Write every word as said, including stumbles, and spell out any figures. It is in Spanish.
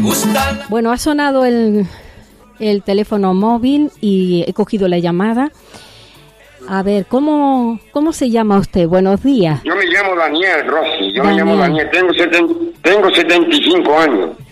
gusta. Bueno, ha sonado el, el teléfono móvil y he cogido la llamada. A ver, ¿cómo, cómo se llama usted? Buenos días. Yo me llamo Daniel Rossi, yo Daniel. me llamo Daniel, tengo, seten, tengo setenta y cinco años.